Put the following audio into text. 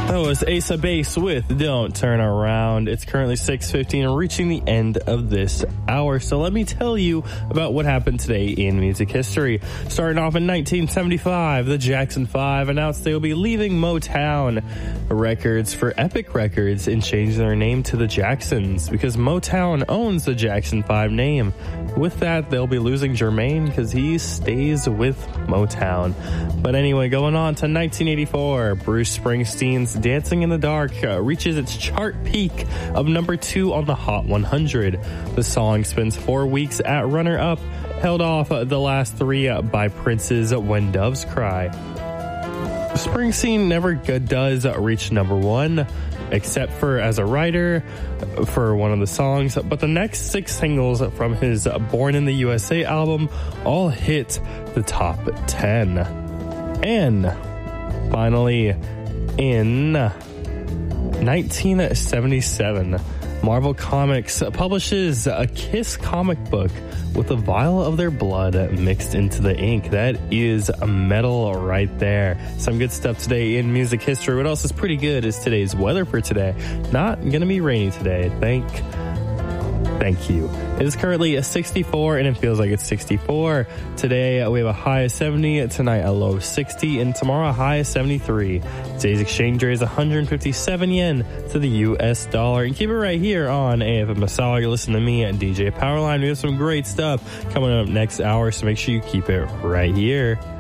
That was Ace of Base with Don't Turn Around. It's currently 6:15 and reaching the end of this hour. So let me tell you about what happened today in music history. Starting off in 1975, the Jackson 5 announced they will be leaving Motown Records for Epic Records and changing their name to the Jacksons because Motown owns the Jackson 5 name. With that, they'll be losing Jermaine because he stays with Motown. But anyway, going on to 1984, Bruce Springsteen's Dancing in the Dark reaches its chart peak of number 2 on the Hot 100. The song spends 4 weeks at runner-up, held off the last 3 by Prince's When Doves Cry. Springsteen never does reach number 1, except for as a writer for one of the songs, but the next 6 singles from his Born in the USA album all hit the top 10. And finally, in 1977, Marvel Comics publishes a Kiss comic book with a vial of their blood mixed into the ink. That is a metal right there. Some good stuff today in music history. What else is pretty good is today's weather for today. Not going to be rainy today. Thank you. It is currently a 64 and it feels like it's 64. Today we have a high of 70, tonight a low of 60, and tomorrow a high of 73. Today's exchange rate is 157 yen to the US dollar. And keep it right here on AFM Masala. You're listening to me at DJ Powerline. We have some great stuff coming up next hour, so make sure you keep it right here.